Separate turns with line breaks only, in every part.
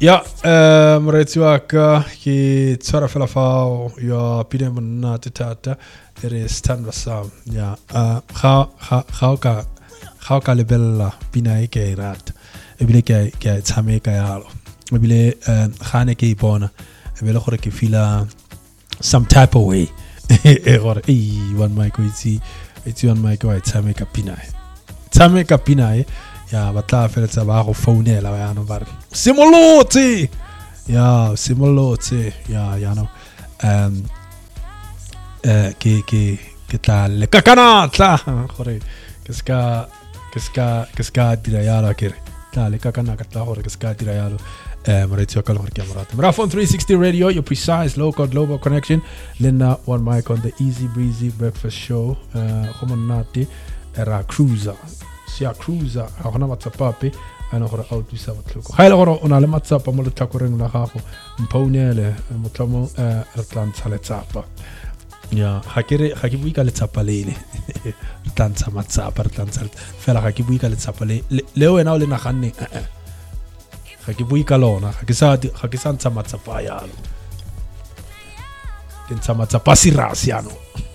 Ja, Mauritiuaka ki tsara falafao ja pide mona tata is tan wasam ja khauka lebella pinai ke rat ebile ke tsame ka yalo ebile khane ke ipona ebile gore ke feel some type of way gore one mic it's one mic wa tsame ka pinai ya batla feletsa ba go founela ya no ba simolotse ya no ke tla le kakana tla gore ke ska dira yalo ke tla le kakana ka tla gore ke ska dira yalo Mauricio ka gore ke morata Marathon 360 Radio, your precise local global connection. Linda one mic on the easy breezy breakfast show. Homonati era cruiser sia cruiser hona matsapape ana gore out bisa botlhoko ga ile gore o na le matsapa mo letlakoreng la gago mpaunele motlamo re tlantsha letsapa ya ga ke bui ka letsapa lele re tlantsha matsapa re tlantsha fela ga ke bui ka letsapa le wena o le naganne ga ke bui ka lona ga ke sa ntsha matsapa yalo ke ntsha matsapa sirasi ano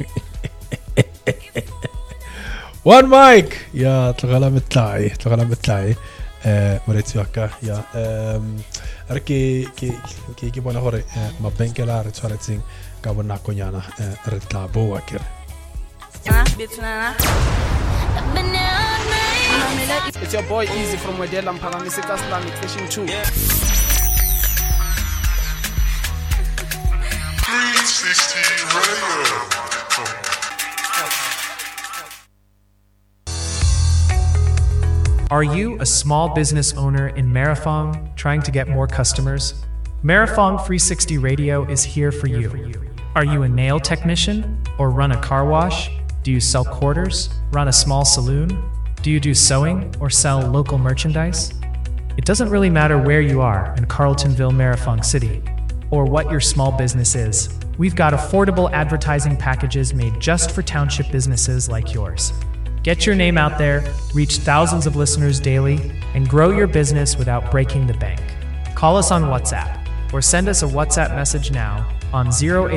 one mic ya tlogela metlai Mauritiuaka ya re ke bona gore mabenkela re tshwaretseng ka bonakonyana re tla boa ke
It's your boy Easy from Wedela Mphalamiseka Islamic Fishing 2.
360 Radio.
Are you a small business owner in Marathon trying to get more customers? Marathon 360 Radio is here for you. Are you a nail technician or run a car wash? Do you sell quarters, run a small saloon? Do you do sewing or sell local merchandise? It doesn't really matter where you are in Carletonville, Marathon City, or what your small business is. We've got affordable advertising packages made just for township businesses like yours. Get your name out there, reach thousands of listeners daily, and grow your business without breaking the bank. Call us on WhatsApp or send us a WhatsApp message now on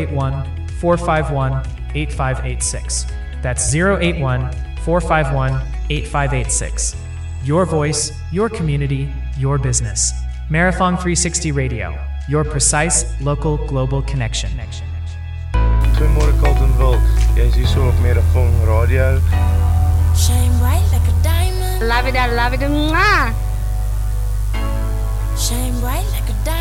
081-451-8586. That's 081-451-8586. Your voice, your community, your business. Marathon 360 Radio, your precise local global connection.
Goedemorgen Carletonville, jy is hier so op Marathon Radio.
Shine bright like a diamond.
Love it, mwah.
Shine bright like a diamond.